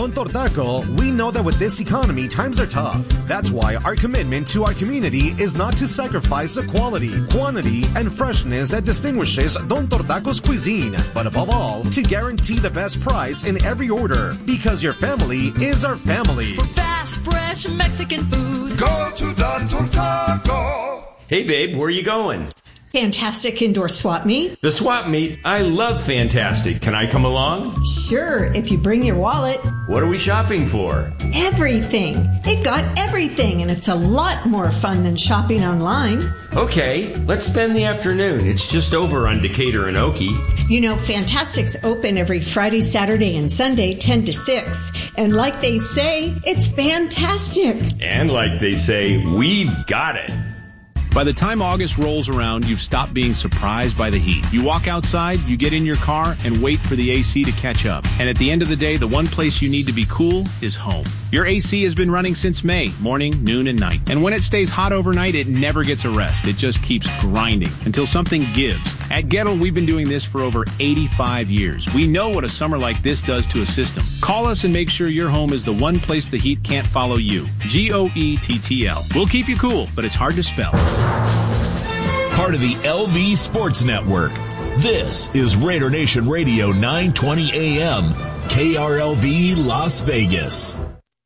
Don Tortaco, we know that with this economy, times are tough. That's why our commitment to our community is not to sacrifice the quality, quantity, and freshness that distinguishes Don Tortaco's cuisine, but above all, to guarantee the best price in every order, because your family is our family. For fast, fresh Mexican food, go to Don Tortaco. Hey, babe, where are you going? Fantastic indoor swap meet. The swap meet? I love Fantastic. Can I come along? Sure, if you bring your wallet. What are we shopping for? Everything. They've got everything, and it's a lot more fun than shopping online. Okay, let's spend the afternoon. It's just over on Decatur and Okie. You know, Fantastic's open every Friday, Saturday, and Sunday, 10 to 6. And like they say, it's fantastic. And like they say, we've got it. By the time August rolls around, you've stopped being surprised by the heat. You walk outside, you get in your car, and wait for the AC to catch up. And at the end of the day, the one place you need to be cool is home. Your AC has been running since May, morning, noon, and night. And when it stays hot overnight, it never gets a rest. It just keeps grinding until something gives. At Gettle, we've been doing this for over 85 years. We know what a summer like this does to a system. Call us and make sure your home is the one place the heat can't follow you. GOETTL. We'll keep you cool, but it's hard to spell. Part of the LV Sports Network. This is Raider Nation Radio 920 AM, KRLV Las Vegas.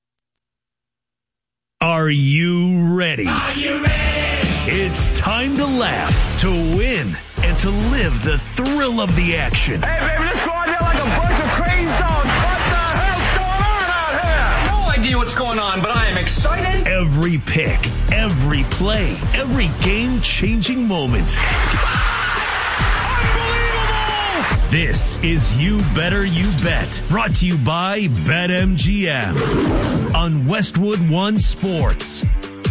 Are you ready? Are you ready? It's time to laugh, to win, and to live the thrill of the action. Hey, baby, let's go out there like a bunch of crazy dogs. What the hell's going on out here? No idea what's going on, but I am excited. Every pick, every play, every game-changing moment. Unbelievable! This is You Better You Bet, brought to you by BetMGM on Westwood One Sports.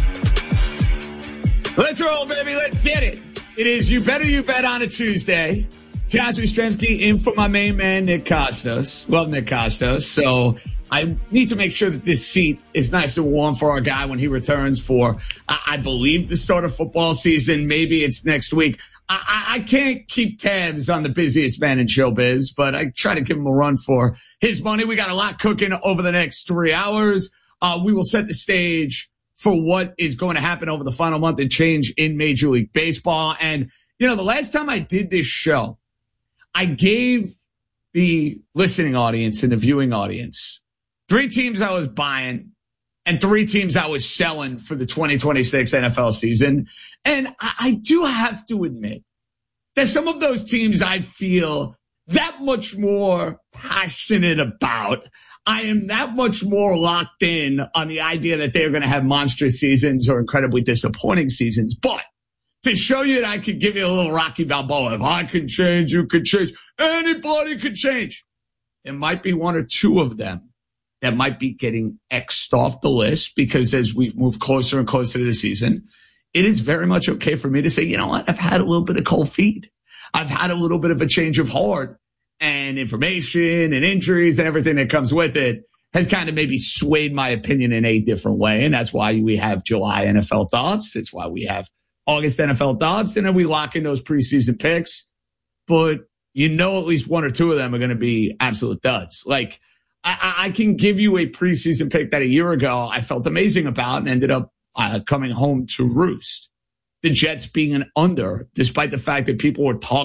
Let's roll, baby. Let's get it. It is You Better You Bet on a Tuesday. John Ostremski in for my main man, Nick Costos. Love Nick Costos. So I need to make sure that this seat is nice and warm for our guy when he returns for, I believe, the start of football season. Maybe it's next week. I can't keep tabs on the busiest man in showbiz, but I try to give him a run for his money. We got a lot cooking over the next 3 hours. We will set the stage for what is going to happen over the final month and change in Major League Baseball. And, you know, the last time I did this show, I gave the listening audience and the viewing audience 3 teams I was buying and 3 teams I was selling for the 2026 NFL season. And I do have to admit that some of those teams I feel that much more passionate about. I am that much more locked in on the idea that they're going to have monstrous seasons or incredibly disappointing seasons. But to show you that I could give you a little Rocky Balboa, if I can change, you could change. Anybody could change. There might be 1 or 2 of them that might be getting X'd off the list because as we've moved closer and closer to the season, it is very much okay for me to say, you know what, I've had a little bit of cold feet. I've had a little bit of a change of heart, and information and injuries and everything that comes with it has kind of maybe swayed my opinion in a different way. And that's why we have July NFL thoughts. It's why we have August NFL thoughts. And then we lock in those preseason picks. But you know, at least 1 or 2 of them are going to be absolute duds. Like, I can give you a preseason pick that a year ago I felt amazing about and ended up coming home to roost. The Jets being an under, despite the fact that people were talking